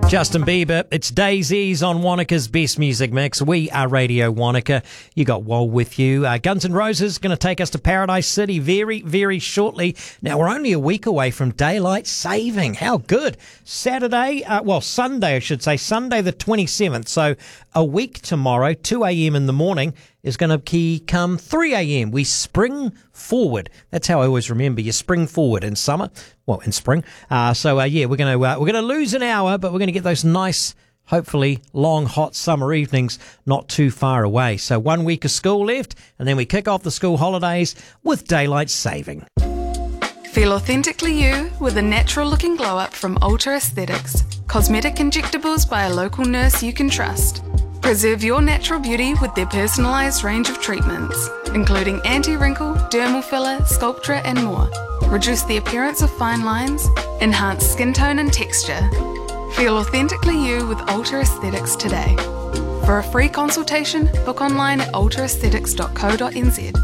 Justin Bieber, it's Daisies on Wanaka's Best Music Mix. We are Radio Wanaka. You got Wall with you. Guns N' Roses going to take us to Paradise City very, very shortly. Now, we're only a week away from daylight saving. How good. Sunday, I should say, Sunday the 27th. So a week tomorrow, 2 a.m. in the morning, is going to come 3 a.m. We spring forward. That's how I always remember. You spring forward in summer. Well, in spring. We're going to lose an hour, but we're going to get those nice, hopefully long, hot summer evenings not too far away. So 1 week of school left, and then we kick off the school holidays with daylight saving. Feel authentically you with a natural-looking glow-up from Ultra Aesthetics. Cosmetic injectables by a local nurse you can trust. Preserve your natural beauty with their personalised range of treatments, including anti-wrinkle, dermal filler, Sculptra and more. Reduce the appearance of fine lines, enhance skin tone and texture. Feel authentically you with Ultra Aesthetics today. For a free consultation, book online at ultraaesthetics.co.nz.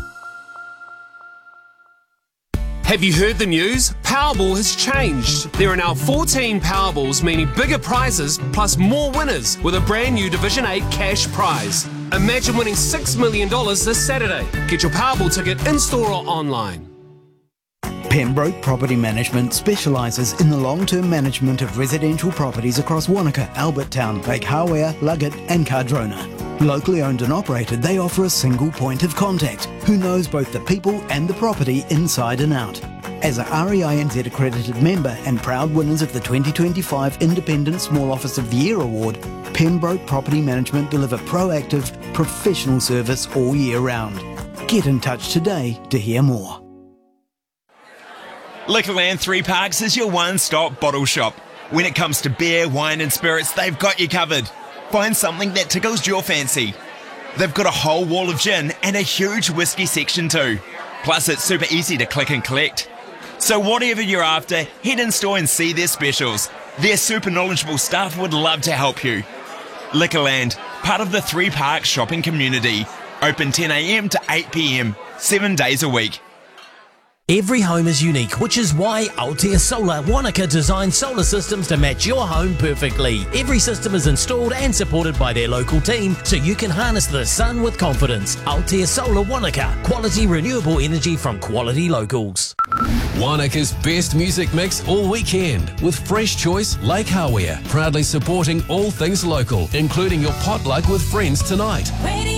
Have you heard the news? Powerball has changed. There are now 14 Powerballs, meaning bigger prizes plus more winners with a brand new Division 8 cash prize. Imagine winning $6 million this Saturday. Get your Powerball ticket in-store or online. Pembroke Property Management specialises in the long-term management of residential properties across Wanaka, Albert Town, Lake Hawea, Luggett and Cardrona. Locally owned and operated, they offer a single point of contact who knows both the people and the property inside and out. As a REINZ accredited member and proud winners of the 2025 Independent Small Office of the Year Award, Pembroke Property Management deliver proactive, professional service all year round. Get in touch today to hear more. Liquorland Three Parks is your one-stop bottle shop. When it comes to beer, wine and spirits, they've got you covered. Find something that tickles your fancy. They've got a whole wall of gin and a huge whiskey section too. Plus it's super easy to click and collect. So whatever you're after, head in store and see their specials. Their super knowledgeable staff would love to help you. Liquorland, part of the Three Parks shopping community. Open 10 a.m. to 8 p.m, 7 days a week. Every home is unique, which is why Altea Solar Wanaka designs solar systems to match your home perfectly. Every system is installed and supported by their local team, so you can harness the sun with confidence. Altea Solar Wanaka, quality renewable energy from quality locals. Wanaka's best music mix all weekend with Fresh Choice Lake Hawea, proudly supporting all things local, including your potluck with friends tonight.